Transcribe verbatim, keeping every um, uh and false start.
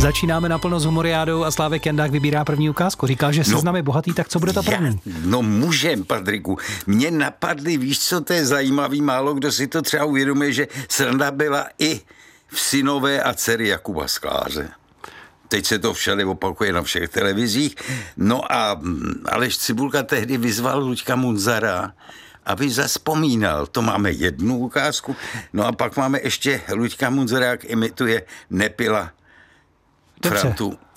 Začínáme naplno s humoriádou a Slávek Jandák vybírá první ukázku. Říkal, že seznam je bohatý, tak co bude to první? Já, no můžem, Patriku. Mě napadly, víš co, to je zajímavý, málo kdo si to třeba uvědomuje, že sranda byla i v synové a dcery Jakuba Skláře. Teď se to všade opakuje na všech televizích. No a Aleš Cibulka tehdy vyzval Luďka Munzara, aby zazpomínal. To máme jednu ukázku. No a pak máme ještě Luďka Munzara, jak imituje Nepila Frantu